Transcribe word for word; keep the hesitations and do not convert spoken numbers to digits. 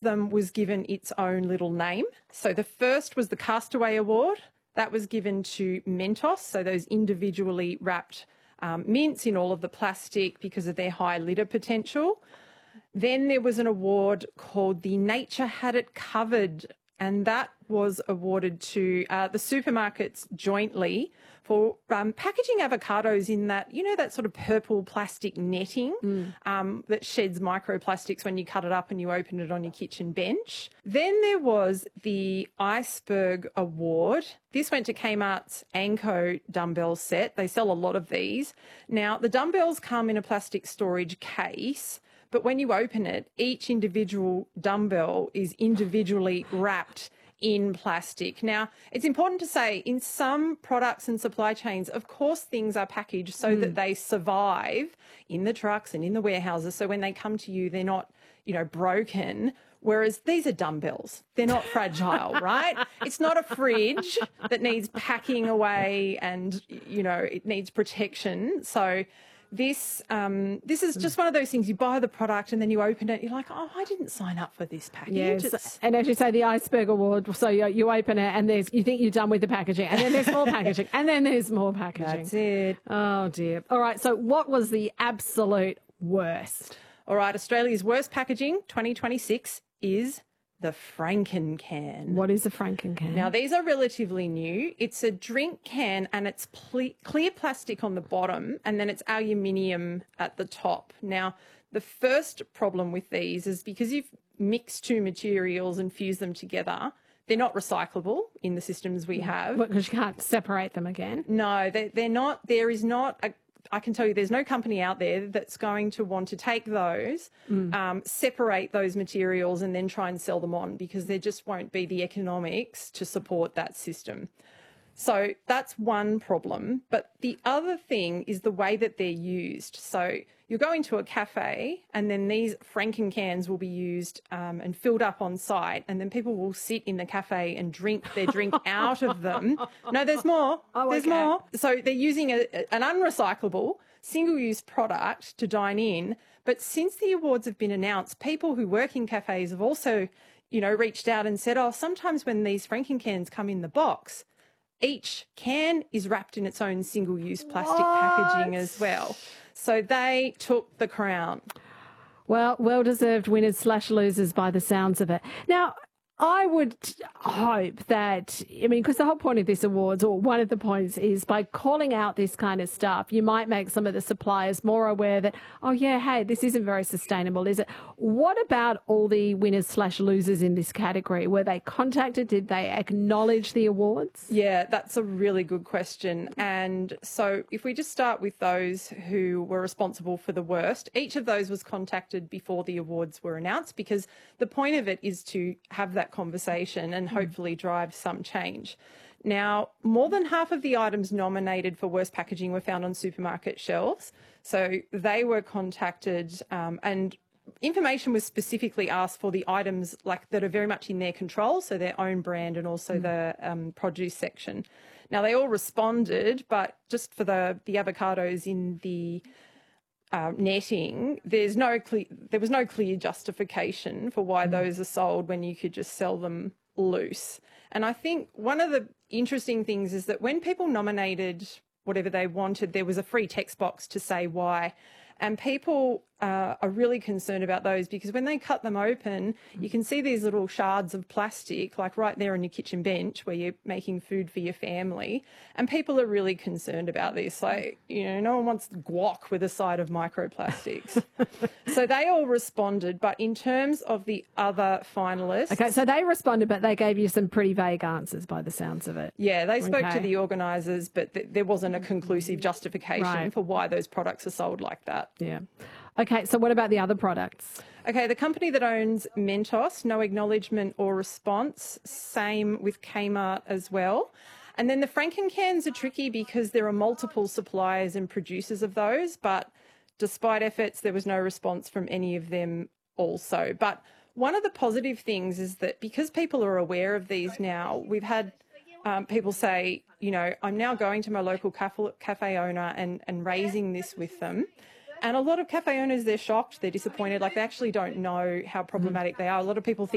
them was given its own little name. So the first was the Castaway Award. That was given to Mentos, so those individually wrapped um, mints in all of the plastic because of their high litter potential. Then there was an award called the Nature Had It Covered, and that was awarded to uh, the supermarkets jointly for um, packaging avocados in that, you know, that sort of purple plastic netting mm. um, that sheds microplastics when you cut it up and you open it on your kitchen bench. Then there was the Iceberg Award. This went to Kmart's Anko dumbbell set. They sell a lot of these. Now, the dumbbells come in a plastic storage case, but when you open it, each individual dumbbell is individually wrapped in plastic. Now, it's important to say in some products and supply chains, of course, things are packaged so mm. that they survive in the trucks and in the warehouses. So when they come to you, they're not, you know, broken. Whereas these are dumbbells. They're not fragile, right? It's not a fridge that needs packing away and, you know, it needs protection. So This um, this is just one of those things. You buy the product and then you open it. You're like, oh, I didn't sign up for this package. Yes, it's... and as you say, the Iceberg Award. So you, you open it and there's you think you're done with the packaging, and then there's more packaging, and then there's more packaging. That's it. Oh dear. All right. So what was the absolute worst? All right. Australia's worst packaging twenty twenty-six is the Franken-Can. What is a Franken-Can? Now, these are relatively new. It's a drink can and it's ple- clear plastic on the bottom and then it's aluminium at the top. Now, the first problem with these is because you've mixed two materials and fused them together, they're not recyclable in the systems we have. Because you can't separate them again? No, they're, they're not. There is not a I can tell you there's no company out there that's going to want to take those, mm. um, separate those materials and then try and sell them on, because there just won't be the economics to support that system. So that's one problem. But the other thing is the way that they're used. So you go into a cafe and then these Franken cans will be used um, and filled up on site, and then people will sit in the cafe and drink their drink out of them. No, there's more. Oh, there's okay. more. So they're using a, an unrecyclable, single-use product to dine in. But since the awards have been announced, people who work in cafes have also, you know, reached out and said, oh, sometimes when these Franken cans come in the box, each can is wrapped in its own single-use plastic what? packaging as well. So they took the crown. Well, well-deserved winners slash losers by the sounds of it. Now, I would hope that, I mean, because the whole point of this awards, or one of the points, is by calling out this kind of stuff, you might make some of the suppliers more aware that, oh, yeah, hey, this isn't very sustainable, is it? What about all the winners slash losers in this category? Were they contacted? Did they acknowledge the awards? Yeah, that's a really good question. And so if we just start with those who were responsible for the worst, each of those was contacted before the awards were announced, because the point of it is to have that conversation and hopefully drive some change. Now, more than half of the items nominated for worst packaging were found on supermarket shelves. So they were contacted um, and information was specifically asked for the items like that are very much in their control, so their own brand and also mm. the um, produce section. Now, they all responded, but just for the, the avocados in the Uh, netting, there's no clear, there was no clear justification for why mm. those are sold when you could just sell them loose. And I think one of the interesting things is that when people nominated whatever they wanted, there was a free text box to say why. And people uh, are really concerned about those, because when they cut them open, you can see these little shards of plastic, like right there on your kitchen bench where you're making food for your family. And people are really concerned about this. Like, you know, no one wants guac with a side of microplastics. So they all responded. But in terms of the other finalists... Okay, so they responded, but they gave you some pretty vague answers by the sounds of it. Yeah, they spoke okay. to the organisers, but th- there wasn't a conclusive justification right. for why those products are sold like that. Yeah. Okay, so what about the other products? Okay, the company that owns Mentos, no acknowledgement or response. Same with Kmart as well. And then the Franken cans are tricky because there are multiple suppliers and producers of those, but despite efforts, there was no response from any of them also. But one of the positive things is that because people are aware of these now, we've had um, people say, you know, I'm now going to my local cafe, cafe owner and, and raising this with them. And a lot of cafe owners, they're shocked, they're disappointed, like they actually don't know how problematic they are. A lot of people think